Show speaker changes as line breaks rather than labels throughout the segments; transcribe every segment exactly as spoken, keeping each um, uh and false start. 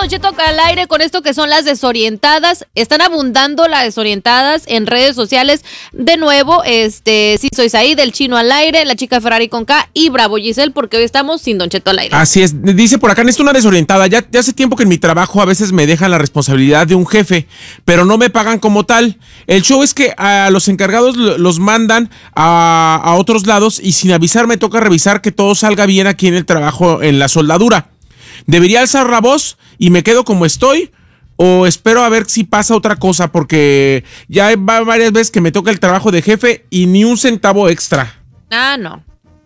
Don Cheto al aire con esto que son las desorientadas. Están abundando las desorientadas en redes sociales. De nuevo, este, sí soy Saí, del Chino al aire, la chica Ferrari con K y Bravo Giselle, porque hoy estamos sin Don Cheto al aire.
Así es, dice por acá, necesito una desorientada. Ya, ya hace tiempo que en mi trabajo a veces me dejan la responsabilidad de un jefe, pero no me pagan como tal. El show es que a los encargados los mandan a, a otros lados y sin avisar me toca revisar que todo salga bien aquí en el trabajo, en la soldadura. ¿Debería alzar la voz y me quedo como estoy? ¿O espero a ver si pasa otra cosa? Porque ya va varias veces que me toca el trabajo de jefe y ni un centavo extra.
Ah, no.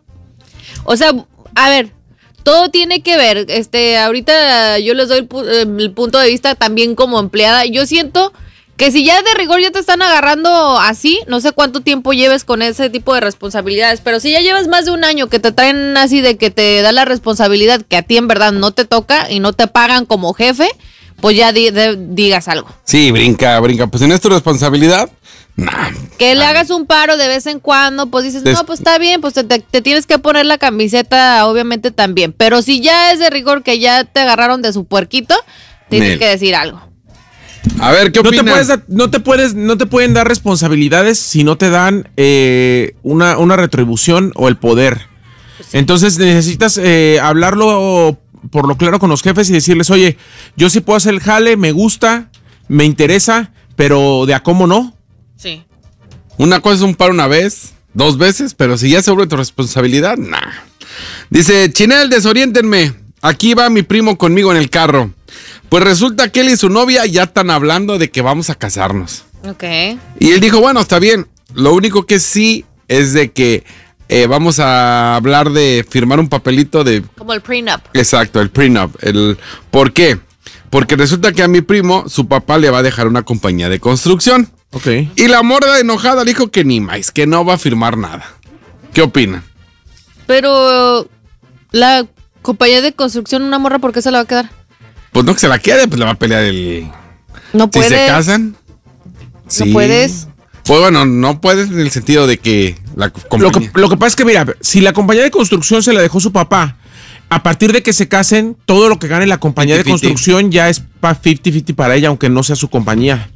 O sea, a ver, todo tiene que ver. Este, ahorita yo les doy el, pu- el punto de vista también como empleada. Yo siento que si ya de rigor ya te están agarrando así, no sé cuánto tiempo lleves con ese tipo de responsabilidades, pero si ya llevas más de un año que te traen así de que te da la responsabilidad que a ti en verdad no te toca y no te pagan como jefe, pues ya di, de, digas algo.
Sí, brinca, brinca. Pues si no es tu responsabilidad, nah.
Que le hagas un paro de vez en cuando, pues dices,
Des-
no, pues está bien, pues te, te, te tienes que poner la camiseta, obviamente también. Pero si ya es de rigor que ya te agarraron de su puerquito, tienes
Nel.
que decir algo.
A ver, ¿qué
No
opinas?
te puedes, da- no te puedes, no te pueden dar responsabilidades si no te dan eh, una, una retribución o el poder. Entonces necesitas eh, hablarlo por lo claro con los jefes y decirles, oye, yo sí puedo hacer el jale, me gusta, me interesa, pero de a cómo no.
Sí.
Una cosa es un paro una vez, dos veces, pero si ya se vuelve tu responsabilidad, nah. Dice, Chinel, desoriéntenme. Aquí va mi primo conmigo en el carro. Pues resulta que él y su novia ya están hablando de que vamos a casarnos.
Ok.
Y él dijo, bueno, está bien. Lo único que sí es de que eh, vamos a hablar de firmar un papelito de...
Como el prenup.
Exacto, el prenup. El, ¿Por qué? Porque resulta que a mi primo, su papá le va a dejar una compañía de construcción.
Ok.
Y la morra enojada dijo que ni más, que no va a firmar nada. ¿Qué opinan?
Pero la compañía de construcción, una morra, ¿por qué se la va a quedar?
Pues no que se la quede, pues le va a pelear el...
No
Si
puedes.
se casan.
No puedes.
Pues bueno, no puedes en el sentido de que la
Lo
compañía...
que, lo que pasa es que, mira, si la compañía de construcción se la dejó su papá, a partir de que se casen, todo lo que gane la compañía de
cincuenta cincuenta.
construcción ya es pa cincuenta cincuenta para ella, aunque no sea su compañía.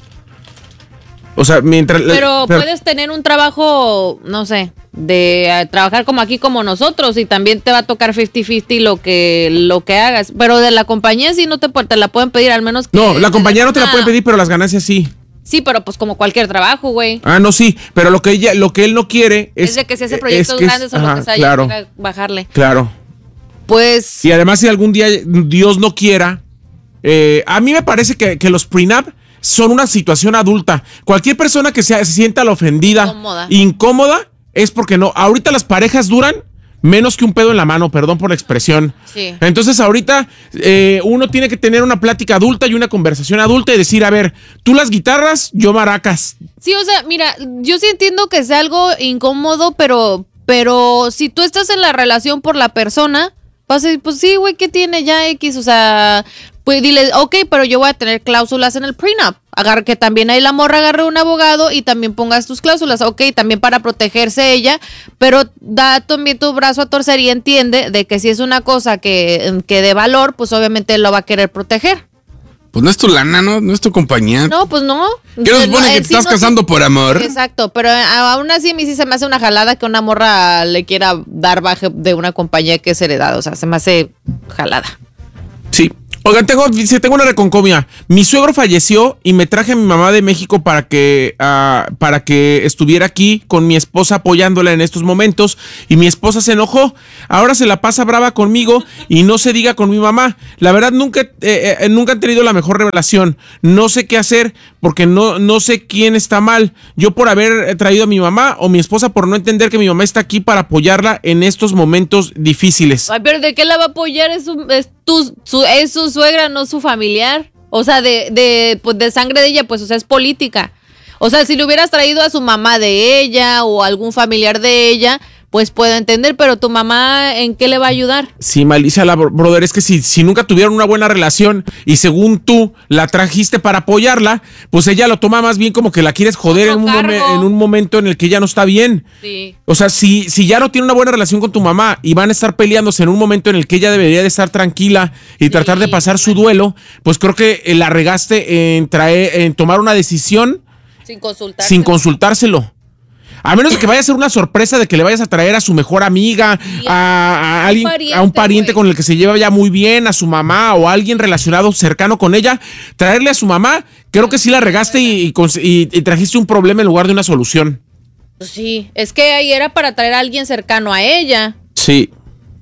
O sea, mientras...
Pero, puedes tener un trabajo, no sé, de eh, trabajar como aquí como nosotros y también te va a tocar cincuenta cincuenta lo que lo que hagas. Pero de la compañía sí no te, pu- te la pueden pedir, al menos que...
No, la compañía no te la
una-
pueden pedir, pero las ganancias sí.
Sí, pero pues como cualquier trabajo, güey.
Ah, no, sí, pero lo que ella, lo que él no quiere es...
Es de que se hace proyectos
es que es-
grandes o lo
ajá,
que sea,
claro,
ya quiera bajarle.
claro.
Pues...
Y además, si algún día Dios no quiera, eh, a mí me parece que, que los prenup son una situación adulta. Cualquier persona que sea, se sienta la ofendida,
Incómoda.
incómoda, es porque no. Ahorita las parejas duran menos que un pedo en la mano, perdón por la expresión.
Sí.
Entonces ahorita eh, uno tiene que tener una plática adulta y una conversación adulta y decir, a ver, tú las guitarras, yo maracas.
Sí, o sea, mira, yo sí entiendo que sea algo incómodo, pero, pero si tú estás en la relación por la persona, vas a decir, pues sí, güey, ¿qué tiene ya X? O sea, pues dile, ok, pero yo voy a tener cláusulas en el prenup. Agarra que también ahí la morra agarre un abogado y también pongas tus cláusulas, ok, también para protegerse ella, pero da también tu brazo a torcer y entiende de que si es una cosa que, que de valor, pues obviamente él lo va a querer proteger.
Pues no es tu lana, ¿no? No es tu compañía.
No, pues no.
¿Qué nos
No,
supone que
en
te
sí
estás
no
casando
se-
por amor?
Exacto, pero a- aún así a mí sí se me hace una jalada que una morra le quiera dar baje de una compañía que es heredada, o sea, se me hace jalada.
Sí. Oigan, tengo, dice, tengo una reconcomia. Mi suegro falleció y me traje a mi mamá de México para que, uh, para que estuviera aquí con mi esposa apoyándola en estos momentos. Y mi esposa se enojó. Ahora se la pasa brava conmigo y no se diga con mi mamá. La verdad, nunca, eh, eh, nunca han tenido la mejor relación. No sé qué hacer porque no, no sé quién está mal. Yo por haber traído a mi mamá o mi esposa por no entender que mi mamá está aquí para apoyarla en estos momentos difíciles.
Ay, pero ¿de qué la va a apoyar? Es, su, es, tu, su, es su suegra, no su familiar. O sea, de, de, pues de sangre de ella, pues, o sea, es política. O sea, si le hubieras traído a su mamá de ella o algún familiar de ella, pues puedo entender, pero tu mamá, ¿en qué le va a ayudar?
Sí, malicia la bro- brother, es que si, si nunca tuvieron una buena relación y según tú la trajiste para apoyarla, pues ella lo toma más bien como que la quieres joder en
Otro
un, momen-
cargo.
en un momento en el que ya no está bien.
Sí.
O sea, si, si ya no tiene una buena relación con tu mamá y van a estar peleándose en un momento en el que ella debería de estar tranquila y tratar de pasar su duelo, pues creo que eh, la regaste en, traer, en tomar una decisión
Sin consultar.
sin consultárselo. A menos de que vaya a ser una sorpresa de que le vayas a traer a su mejor amiga,
Sí,
a, a alguien,
pariente,
a un pariente
güey.
con el que se lleva ya muy bien, a su mamá o a alguien relacionado cercano con ella, traerle a su mamá, creo que sí la regaste y, y cons- y- y trajiste un problema en lugar de una solución.
Sí, es que ahí era para traer a alguien cercano a ella.
Sí.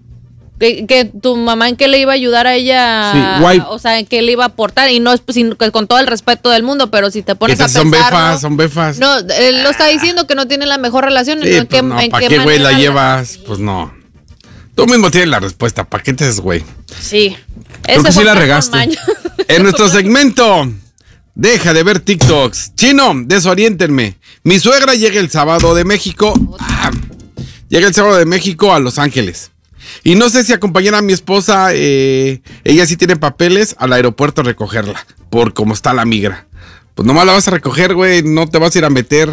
Que, que tu mamá en qué le iba a ayudar a ella,
Sí, guay.
o sea, en qué le iba a aportar, y no es pues, sin- con todo el respeto del mundo, pero si te pones a
Esas
pensar,
son befas, son befas.
no, él lo está diciendo que no tiene la mejor relación,
Sí,
¿en
pues
qué,
no,
en
¿para
qué
qué, güey, la
manera
llevas? Pues no. Tú mismo tienes la respuesta. ¿Para qué te haces, güey?
Sí,
Creo que sí
fue
la
con
regaste.
maña.
En nuestro segmento, deja de ver TikToks. Chino, desoriéntenme. Mi suegra llega el sábado de México. Ah, llega el sábado de México a Los Ángeles. Y no sé si acompañar a mi esposa, eh, ella sí tiene papeles, al aeropuerto a recogerla, por cómo está la migra. Pues nomás la vas a recoger, güey, no te vas a ir a meter.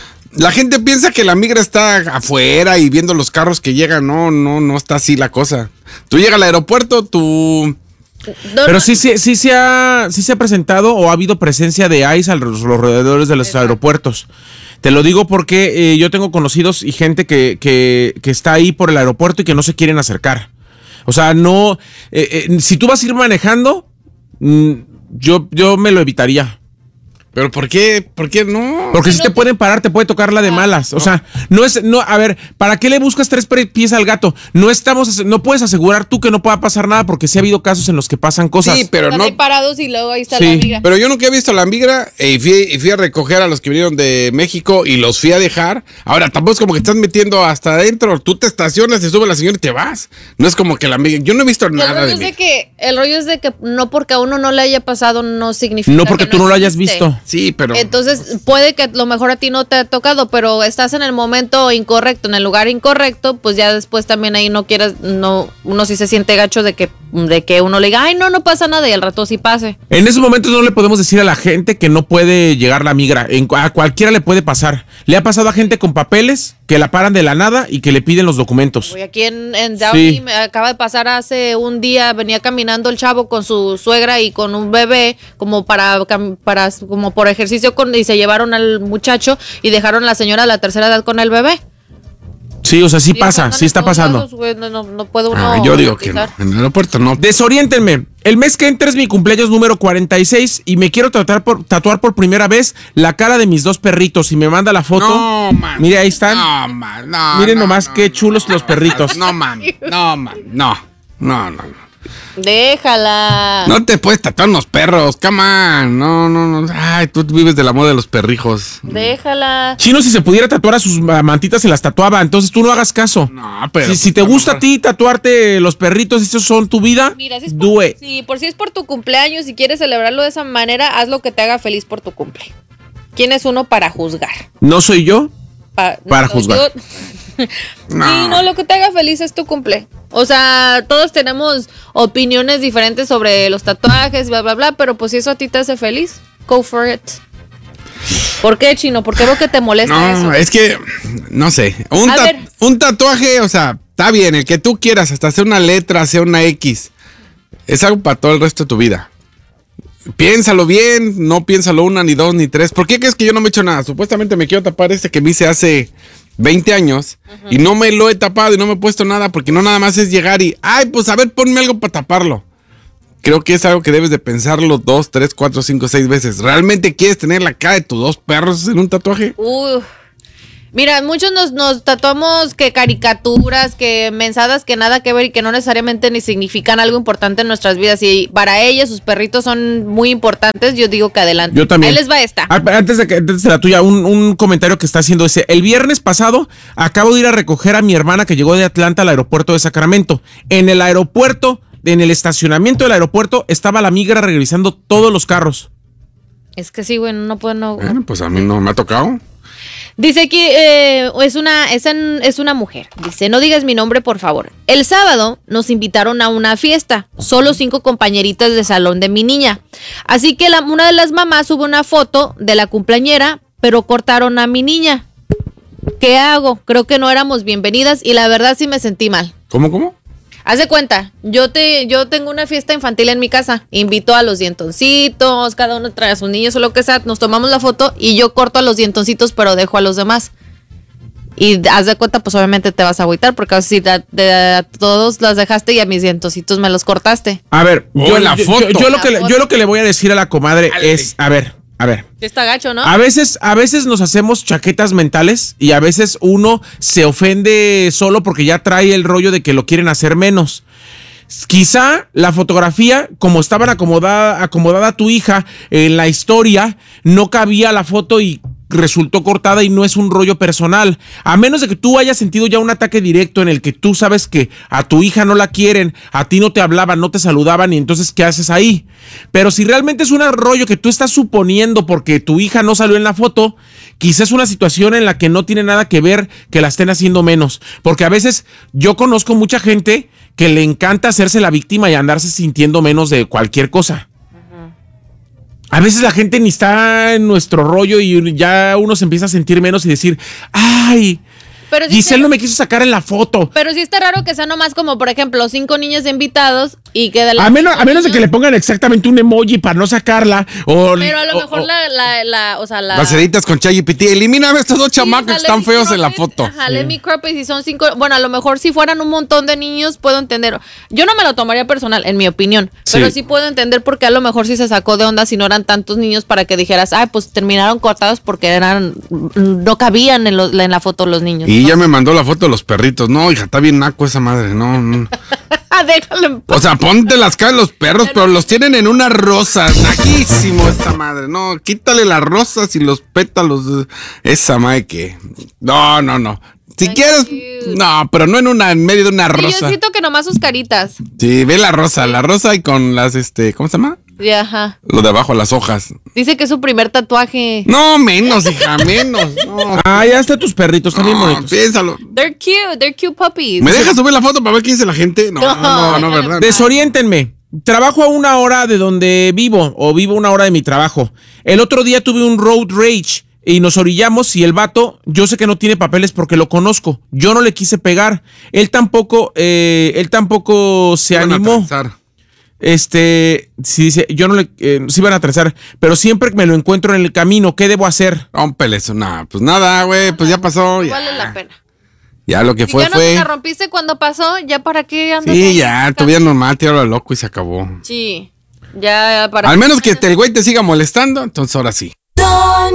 La gente piensa que la migra está afuera y viendo los carros que llegan. No, no, no está así la cosa. Tú llegas al aeropuerto, tú...
No,
Pero
no,
sí, sí, sí, se ha, sí se ha presentado o ha habido presencia de ICE a los alrededores de los
Exacto.
aeropuertos. Te lo digo porque eh, yo tengo conocidos y gente que, que, que está ahí por el aeropuerto y que no se quieren acercar. O sea, no... eh, eh, si tú vas a ir manejando, mm, yo, yo me lo evitaría.
¿Pero por qué? ¿Por qué no?
Porque
Si
si
no
te
te-
pueden parar, te puede tocar la de malas. O sea, no es, no, a ver, ¿para qué le buscas tres pre- pies al gato? No estamos, no puedes asegurar tú que no pueda pasar nada porque sí ha habido casos en los que pasan cosas.
Sí, pero
están
no...
ahí parados y luego ahí está
Sí,
la amiga.
Pero yo nunca he visto la migra eh, y fui, y fui a recoger a los que vinieron de México y los fui a dejar. Ahora, tampoco es como que estás metiendo hasta adentro. Tú te estacionas, te sube la señora y te vas. No es como que la migra... Yo no he visto
el,
nada
rollo
de
es de
mí.
que, el rollo es de que no porque a uno no le haya pasado no significa
No porque
que
tú no lo hayas
existe.
visto.
Sí, pero...
Entonces, puede que a lo mejor a ti no te ha tocado, pero estás en el momento incorrecto, en el lugar incorrecto, pues ya después también ahí no quieres, no, uno sí se siente gacho de que, de que uno le diga, ay, no, no pasa nada, y al rato sí pase.
En esos momentos no le podemos decir a la gente que no puede llegar la migra. En, a cualquiera le puede pasar. Le ha pasado a gente con papeles que la paran de la nada y que le piden los documentos.
Voy aquí en, en Downey,
Sí.
me acaba de pasar hace un día, venía caminando el chavo con su suegra y con un bebé, como para, cam- para como por ejercicio, con, y se llevaron al muchacho y dejaron a la señora de la tercera edad con el bebé.
Sí, o sea, sí
Y
pasa,
andan
sí
en
está
todos
pasando.
lados, güey, no, no, no puede uno
Ah, yo digo que no.
garantizar.
En el aeropuerto no.
Desoriéntenme. El mes que entra es mi cumpleaños número cuarenta y seis y me quiero tratar por, tatuar por primera vez la cara de mis dos perritos. Y me manda la foto.
No, man.
Mire, ahí están.
No, man. No,
Miren
no,
nomás
no,
qué
no,
chulos
no,
los perritos.
No, man. No, man. No. No, no, no.
Déjala.
No te puedes tatuar los perros, come on. No, no, no. Ay, tú vives del amor de los perrijos.
Déjala.
Chino, si se pudiera tatuar a sus mantitas, se las tatuaba. Entonces tú no hagas caso.
No, pero...
Si, si te gusta a ti tatuarte los perritos, esos son tu vida,
Mira, si es
do
por,
it.
si por si es por tu cumpleaños y quieres celebrarlo de esa manera, haz lo que te haga feliz por tu cumple. ¿Quién es uno para juzgar?
No soy yo.
Pa-
Para juzgar.
yo-
No.
Sí, no, lo que te haga feliz es tu cumple. O sea, todos tenemos opiniones diferentes sobre los tatuajes, bla, bla, bla, pero pues si eso a ti te hace feliz, go for it. ¿Por qué, Chino? ¿Por qué veo que te molesta
No,
eso?
es que, no sé, un,
A
ta-
ver.
un tatuaje, o sea, está bien, el que tú quieras, hasta hacer una letra, sea una X, es algo para todo el resto de tu vida. Piénsalo bien, no piénsalo una, ni dos, ni tres. ¿Por qué crees que yo no me he hecho nada? Supuestamente me quiero tapar este que me hice hace veinte años y no me lo he tapado y no me he puesto nada porque no nada más es llegar y, ay, pues a ver, ponme algo para taparlo. Creo que es algo que debes de pensarlo dos, tres, cuatro, cinco, seis veces. ¿Realmente quieres tener la cara de tus dos perros en un tatuaje?
Uf. Mira, muchos nos, nos tatuamos que caricaturas, que mensadas que nada que ver y que no necesariamente ni significan algo importante en nuestras vidas. Y para ellas, sus perritos son muy importantes. Yo digo que adelante.
Yo también.
Ahí les va esta.
Ah, Antes de, que, antes de la tuya, un, un comentario que está haciendo ese. El viernes pasado acabo de ir a recoger a mi hermana que llegó de Atlanta al aeropuerto de Sacramento. En el aeropuerto, en el estacionamiento del aeropuerto, estaba la migra revisando todos los carros.
Es que sí, güey, no puedo no.
Bueno, pues a mí no me ha tocado.
Dice aquí, eh, es, una, es, en, es una mujer. Dice, no digas mi nombre, por favor. El sábado nos invitaron a una fiesta. Solo cinco compañeritas de salón de mi niña. Así que la, una de las mamás sube una foto de la cumpleañera, pero cortaron a mi niña. ¿Qué hago? Creo que no éramos bienvenidas y la verdad sí me sentí mal.
¿Cómo, cómo?
Haz de cuenta, yo te, yo tengo una fiesta infantil en mi casa, invito a los dientoncitos, cada uno trae a sus niños o lo que sea, nos tomamos la foto y yo corto a los dientoncitos pero dejo a los demás. Y haz de cuenta, pues obviamente te vas a agüitar porque si de, de, a todos las dejaste y a mis dientoncitos me los cortaste.
A ver,
Oh,
yo,
la
yo-
foto.
yo- yo lo que,
La
le-
foto.
yo lo que le voy a decir a la comadre
Dale.
es, a ver, a ver.
Está gacho, ¿no?
A veces, a veces nos hacemos chaquetas mentales y a veces uno se ofende solo porque ya trae el rollo de que lo quieren hacer menos. Quizá la fotografía, como estaban acomodada, acomodada tu hija en la historia, no cabía la foto y resultó cortada y no es un rollo personal. A menos de que tú hayas sentido ya un ataque directo en el que tú sabes que a tu hija no la quieren, a ti no te hablaban, no te saludaban y entonces ¿qué haces ahí? Pero si realmente es un rollo que tú estás suponiendo porque tu hija no salió en la foto, quizás es una situación en la que no tiene nada que ver que la estén haciendo menos. Porque a veces yo conozco mucha gente que le encanta hacerse la víctima y andarse sintiendo menos de cualquier cosa. A veces la gente ni está en nuestro rollo y ya uno se empieza a sentir menos y decir, ay,
Pero sí
Giselle
te-
no me quiso sacar en la foto.
Pero sí está raro que sea nomás como, por ejemplo, cinco niños invitados y que de las
A menos,
cinco
a menos de
niños-
que le pongan exactamente un emoji para no sacarla. O,
Pero a lo
o-
mejor
o-
la, la, la, o sea, la...
Las editas con ChatGPT. Elimíname estos dos chamacos que
Sí,
están
let me
feos
crop
en la
it.
foto.
Ajá, let me crop it, si son cinco, bueno, a lo mejor si fueran un montón de niños puedo entender. Yo no me lo tomaría personal, en mi opinión,
Sí.
pero sí puedo entender porque a lo mejor sí se sacó de onda si no eran tantos niños para que dijeras, ay, pues terminaron cortados porque eran, no cabían en, lo- en la foto los niños.
Y
¿no?
ya me mandó la foto de los perritos. No, hija, está bien naco esa madre. No, no.
Déjalo en paz.
O sea, ponte las caras de los perros, pero los tienen en una rosa. Naquísimo esta madre. No, quítale las rosas y los pétalos. Esa madre que. No, no, no. Si
Ay,
quieres.
cute.
No, pero no en una, en medio de una
Sí, yo
rosa.
siento que nomás sus caritas.
Sí, ve la rosa, la rosa y con las, este, ¿cómo se llama?
Sí, ajá.
Lo de abajo, las hojas.
Dice que es su primer tatuaje.
No, menos, hija, menos. No,
Ah, ya está tus perritos, están bien
no,
bonitos.
piénsalo.
They're cute, they're cute puppies.
¿Me dejas subir la foto para ver quién es la gente? No, no, no, no, ¿verdad?
Desoriéntenme. Trabajo a una hora de donde vivo o vivo una hora de mi trabajo. El otro día tuve un road rage y nos orillamos y el vato, yo sé que no tiene papeles porque lo conozco. Yo no le quise pegar. Él tampoco, eh, él tampoco se
Van a
animó.
transar.
Este, si dice, yo no le, eh, sí van a atravesar, pero siempre me lo encuentro en el camino. ¿Qué debo hacer?
Rómpele eso, nada, pues nada, güey, pues ya pasó. Ya,
Vale la pena.
ya lo que
Si
fue,
ya no
fue.
te la rompiste cuando pasó, ya para qué andas
Sí,
ahí
ya,
buscando?
tu vida normal, tíralo al loco y se acabó.
Sí, ya para
Al menos que te- el güey te siga molestando, entonces ahora sí.